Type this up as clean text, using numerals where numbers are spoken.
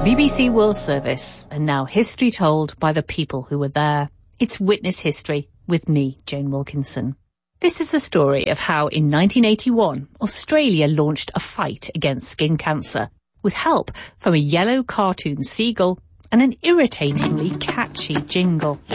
BBC World Service, and now history told by the people who were there. It's Witness History with me, Jane Wilkinson. This is the story of how in 1981, Australia launched a fight against skin cancer with help from a yellow cartoon seagull and an irritatingly catchy jingle.